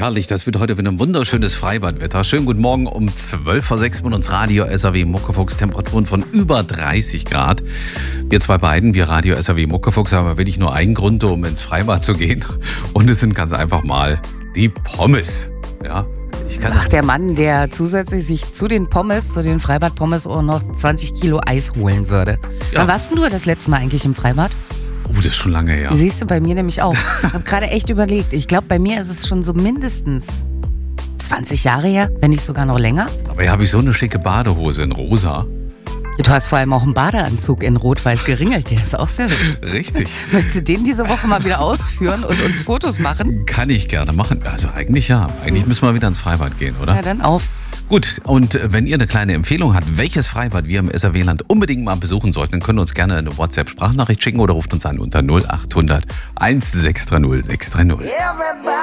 herrlich. Das wird heute wieder ein wunderschönes Freibadwetter. Schönen guten Morgen um 12:06 Uhr mit uns Radio SAW Muckefuchs. Temperaturen von über 30 Grad. Wir zwei beiden, wir Radio SAW Muckefuchs, haben aber wirklich nur einen Grund, um ins Freibad zu gehen. Und es sind ganz einfach mal die Pommes. Ja. Sagt der Mann, der zusätzlich sich zu den Pommes, zu den Freibad-Pommes auch noch 20 Kilo Eis holen würde. Ja. Wann warst denn du das letzte Mal eigentlich im Freibad? Oh, das ist schon lange her. Siehst du, bei mir nämlich auch. Ich habe gerade echt überlegt. Ich glaube, bei mir ist es schon so mindestens 20 Jahre her, wenn nicht sogar noch länger. Aber hier habe ich so eine schicke Badehose in rosa. Du hast vor allem auch einen Badeanzug in rot-weiß geringelt. Der ist auch sehr hübsch. Richtig. Möchtest du den diese Woche mal wieder ausführen und uns Fotos machen? Kann ich gerne machen. Also eigentlich ja. Eigentlich müssen wir wieder ins Freibad gehen, oder? Ja, dann auf. Gut, und wenn ihr eine kleine Empfehlung habt, welches Freibad wir im SAW-Land unbedingt mal besuchen sollten, dann könnt ihr uns gerne eine WhatsApp-Sprachnachricht schicken oder ruft uns an unter 0800 1630 630.